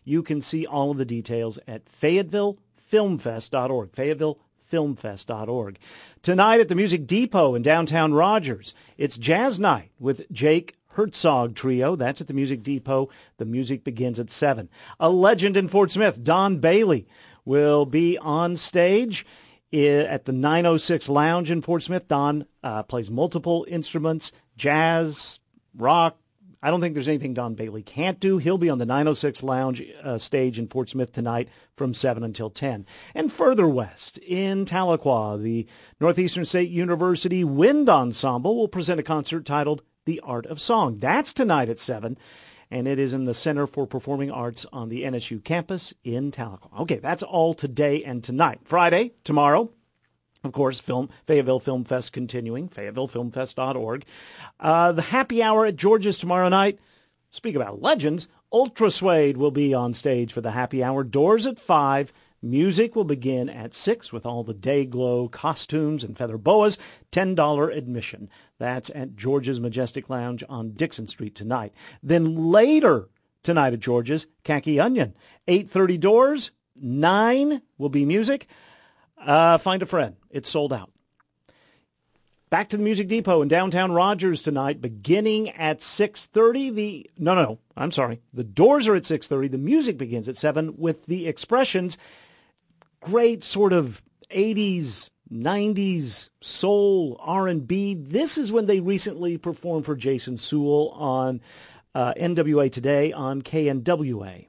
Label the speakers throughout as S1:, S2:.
S1: You can see all of the details at FayettevilleFilmFest.org. FayettevilleFilmFest.org. Tonight at the Music Depot in downtown Rogers, it's Jazz Night with Jake Herzog Trio. That's at the Music Depot. The music begins at 7. A legend in Fort Smith, Don Bailey, will be on stage at the 906 Lounge in Fort Smith. Don plays multiple instruments, jazz, rock. I don't think there's anything Don Bailey can't do. He'll be on the 906 Lounge stage in Fort Smith tonight from 7 until 10. And further west, in Tahlequah, the Northeastern State University Wind Ensemble will present a concert titled The Art of Song. That's tonight at 7, and it is in the Center for Performing Arts on the NSU campus in Tahlequah. Okay, that's all today and tonight. Friday, tomorrow, of course, Fayetteville Film Fest continuing, FayettevilleFilmFest.org. The happy hour at George's tomorrow night. Speak about legends. Ultra Suede will be on stage for the happy hour. Doors at 5. Music will begin at 6 with all the day glow costumes and feather boas. $10 admission. That's at George's Majestic Lounge on Dixon Street tonight. Then later tonight at George's, Khaki Onion. 8:30 doors. 9 will be music. Find a friend. It's sold out. Back to the Music Depot in downtown Rogers tonight, beginning at 6:30. The doors are at 6:30. The music begins at 7 with the Expressions. Great sort of 80s, 90s soul, R&B. This is when they recently performed for Jason Sewell on NWA Today on KNWA.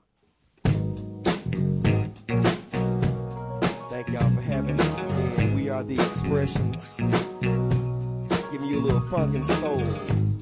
S2: Thank y'all for having us again. We are the Expressions. Giving you a little funk and soul.